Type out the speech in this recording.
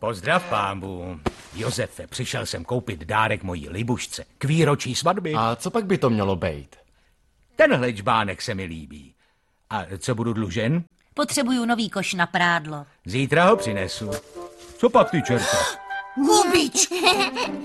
Pozdrav, pámbu. Josefe, přišel jsem koupit dárek mojí libušce k výročí svatby. A co pak by to mělo být? Tenhle čbánek se mi líbí. A co budu dlužen? Potřebuju nový koš na prádlo. Zítra ho přinesu. Co pak ty, čerta? Hubič!